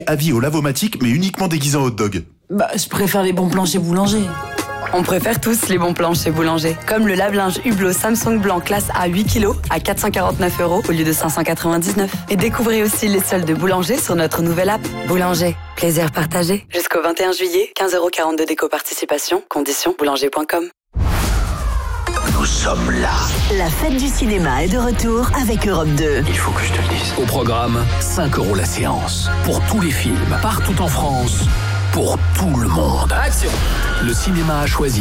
Avis au Lavomatic, mais uniquement déguisé en hot dog. Bah, je préfère les bons plans chez Boulanger. On préfère tous les bons plans chez Boulanger. Comme le lave-linge Hublot Samsung blanc classe A 8 kg à 449 € au lieu de 599. Et découvrez aussi les soldes de Boulanger sur notre nouvelle app. Boulanger, plaisir partagé. Jusqu'au 21 juillet, 15,42 € d'éco-participation. Conditions boulanger.com. Nous sommes là. La fête du cinéma est de retour avec Europe 2. Il faut que je te le dise. Au programme, 5 € la séance. Pour tous les films, partout en France, pour tout le monde. Action! Le cinéma a choisi